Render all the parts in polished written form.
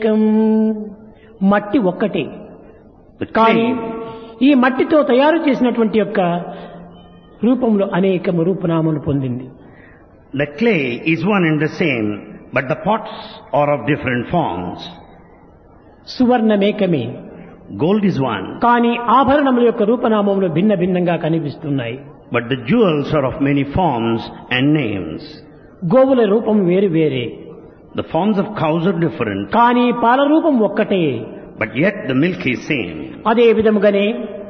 మట్టి ఒక్కటే కానీ ఈ మట్టితో తయారు చేసినటువంటి యొక్క రూపంలో అనేక రూపనామములు పొందింది. The clay is one and the same, but the pots are of different forms. సువర్ణమేకమే, Gold is one, కానీ ఆభరణముల యొక్క రూపనామములు భిన్న భిన్నంగా కనిపిస్తున్నాయి. but the jewels are of many forms and names. గోవుల రూపం వేరు వేరే, The forms of cows are different, కానీ పాల రూపం ఒక్కటే. but yet the milk is same. అదే విధముగానే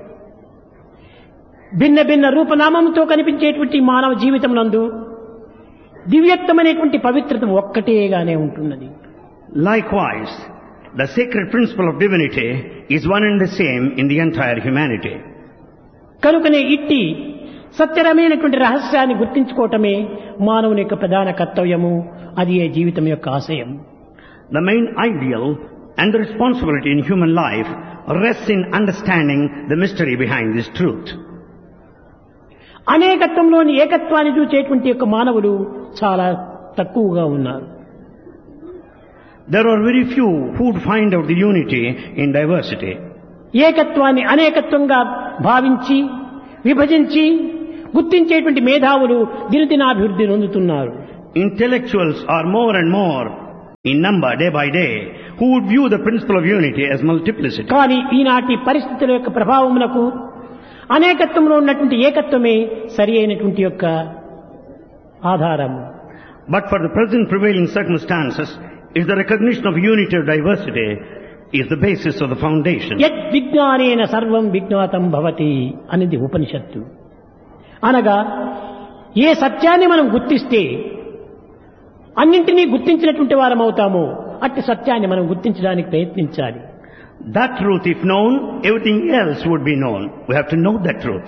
భిన్న భిన్న రూపనామంతో కనిపించేటువంటి మానవ జీవితం నందు దివ్యత్వమైనటువంటి పవిత్రత ఒక్కటేగానే ఉంటున్నది. Likewise, the sacred principle of divinity is one and the same in the entire humanity. కనుకనే ఇట్టి సత్యరమైనటువంటి రహస్యాన్ని గుర్తించుకోవటమే మానవుని యొక్క ప్రధాన కర్తవ్యము. అది ఏ జీవితం యొక్క ఆశయం. The main ideal and the responsibility in human life rests in understanding the mystery behind this truth. అనేకత్వంలోని ఏకత్వాన్ని చూచేటువంటి యొక్క మానవులు చాలా తక్కువగా ఉన్నారు. There are very few who would find out the unity in diversity. ఏకత్వాన్ని అనేకత్వంగా భావించి విభజించి గుర్తించేటువంటి మేధావులు దినదినాభివృద్ధి నొందుతున్నారు. Intellectuals are more and more in number day by day who would view the principle of unity as multiplicity. కానీ ఈనాటి పరిస్థితుల యొక్క ప్రభావమునకు అనేకత్వంలో ఉన్నటువంటి ఏకత్వమే సరి అయినటువంటి యొక్క ఆధారం. But for the present prevailing circumstances, is the recognition of unity or diversity is the basis of the foundation. యత్ విజ్ఞానేన సర్వం విజ్ఞాతం భవతి అనేది ఉపనిషత్తు. అనగా ఏ సత్యాన్ని మనం గుర్తిస్తే అన్నింటినీ గుర్తించినటువంటి వారం అవుతామో అట్టి సత్యాన్ని మనం గుర్తించడానికి ప్రయత్నించాలి. That truth, if known, everything else would be known. We have to know that truth.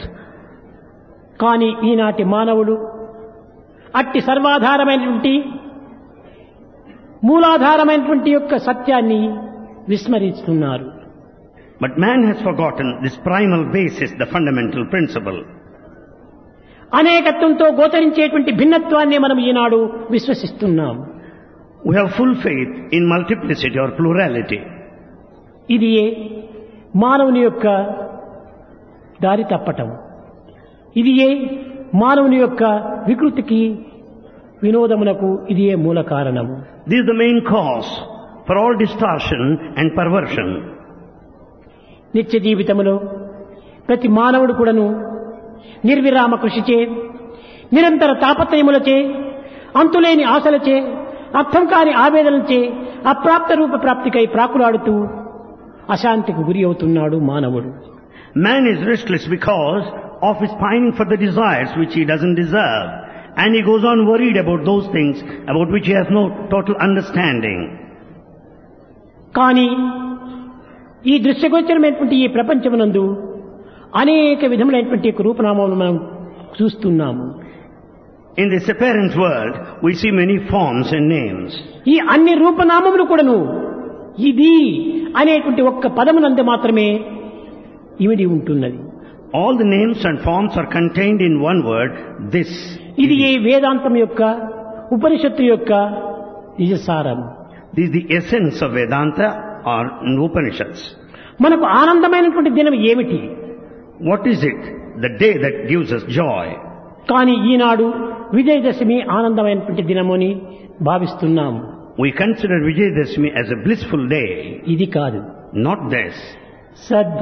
కానీ ఈనాటి మానవుడు అట్టి సర్వాధారమైనటువంటి మూలాధారమైనటువంటి యొక్క సత్యాన్ని విస్మరిస్తున్నారు. But man has forgotten this primal basis, the fundamental principle. అనేకత్వంతో గోచరించేటువంటి భిన్నత్వాన్ని మనం ఈనాడు విశ్వసిస్తున్నాం. We have full faith in multiplicity or plurality. ఇది మానవుని యొక్క దారి తప్పటం. ఇది మానవుని యొక్క వికృతికి వినోదమునకు ఇది మూల కారణము. This is the main cause for all distortion and perversion. నిత్య జీవితములో ప్రతి మానవుడు కూడాను నిర్విరామ కృషిచే, నిరంతర తాపత్రయములచే, అంతులేని ఆశలచే, అర్థం కాని ఆవేదనలచే అప్రాప్త రూప ప్రాప్తికై ప్రాకులాడుతూ అశాంతికి గురి అవుతున్నాడు మానవుడు. Man is restless because of his pining for the desires which he doesn't deserve, and he goes on worried about those things about which he has no total understanding. కానీ ఈ దృశ్యగోచరమైనటువంటి ఈ ప్రపంచమునందు అనేక విధములైనటువంటి రూపనామాలను మనం చూస్తున్నాము. In this apparent world, we see many forms and names. ఈ అన్ని రూపనామములు కూడాను ఇది అనేటువంటి ఒక్క పదమునందు మాత్రమే ఇమిడి ఉంటున్నది. All the names and forms are contained in one word, this. ఇది ఈ వేదాంతం యొక్క ఉపనిషత్తు యొక్క నిజసారం. This is the essence of Vedanta or Upanishads. మనకు ఆనందమైనటువంటి దినం ఏమిటి? What is it? The day that gives us joy. కానీ ఈనాడు విజయదశమి ఆనందమైనటువంటి దినమని భావిస్తున్నాము. We consider Vijayadashmi as a blissful day. ఇది కాదు. Not this.